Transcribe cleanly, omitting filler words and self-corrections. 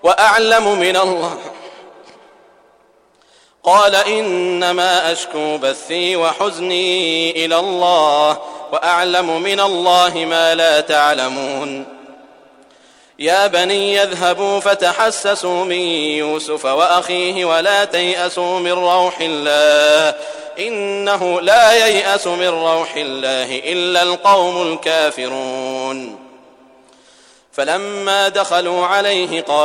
وأعلم من الله. قال إنما أشكو بثي وحزني إلى الله وأعلم من الله ما لا تعلمون. يا بني يذهبوا فتحسسوا من يوسف وأخيه ولا تيأسوا من روح الله إنه لا ييأس من روح الله إلا القوم الكافرون. فلما دخلوا عليه قال